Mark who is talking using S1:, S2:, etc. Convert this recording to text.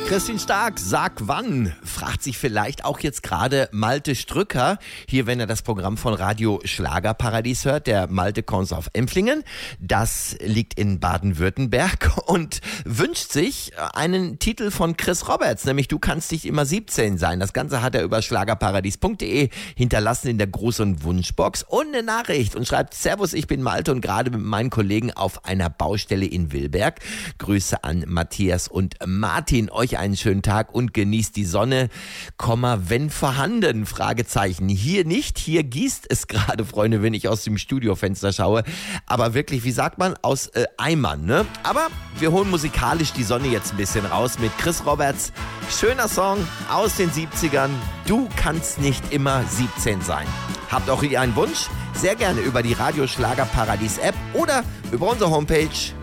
S1: Christine Stark, sag wann, fragt sich vielleicht auch jetzt gerade Malte Strücker, hier wenn er das Programm von Radio Schlagerparadies hört, der Malte Kons auf Empflingen, das liegt in Baden-Württemberg und wünscht sich einen Titel von Chris Roberts, nämlich Du kannst nicht immer 17 sein. Das Ganze hat er über schlagerparadies.de hinterlassen in der großen Wunschbox und eine Nachricht und schreibt: Servus, ich bin Malte und gerade mit meinen Kollegen auf einer Baustelle in Wilberg. Grüße an Matthias und Martin, euch einen schönen Tag und genießt die Sonne, wenn vorhanden, Fragezeichen. Hier nicht, hier gießt es gerade, Freunde, wenn ich aus dem Studiofenster schaue, aber wirklich, wie sagt man, aus Eimern, ne? Aber wir holen musikalisch die Sonne jetzt ein bisschen raus mit Chris Roberts. Schöner Song aus den 70ern, Du kannst nicht immer 17 sein. Habt auch ihr einen Wunsch? Sehr gerne über die Radio Schlagerparadies App oder über unsere Homepage